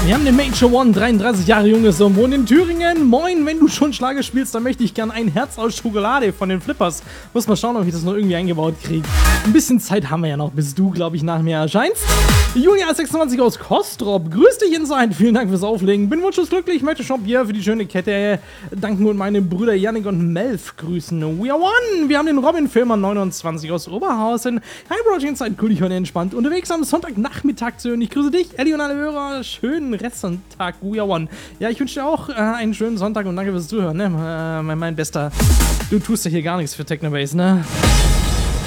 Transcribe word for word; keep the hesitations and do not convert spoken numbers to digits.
Wir haben den Major One, dreiunddreißig Jahre junge Sohn, wohnt in Thüringen. Moin, wenn du schon Schlager spielst, dann möchte ich gern ein Herz aus Schokolade von den Flippers. Muss mal schauen, ob ich das noch irgendwie eingebaut kriege. Ein bisschen Zeit haben wir ja noch, bis du, glaube ich, nach mir erscheinst. Julia sechsundzwanzig aus Kostrop, grüß dich Inside, vielen Dank fürs Auflegen. Bin wunschlos glücklich, möchte Shop hier für die schöne Kette danken und meine Brüder Yannick und Melf grüßen. We are one! Wir haben den Robin Filmer neunundzwanzig aus Oberhausen. Hi Project Inside, cool, ich höre entspannt unterwegs am Sonntagnachmittag zu hören. Ich grüße dich, Ellie und alle Hörer. Schönen Restsonntag, We are one. Ja, ich wünsche dir auch äh, einen schönen Sonntag und danke fürs Zuhören, ne? Äh, mein, mein Bester. Du tust ja hier gar nichts für Technobase, ne?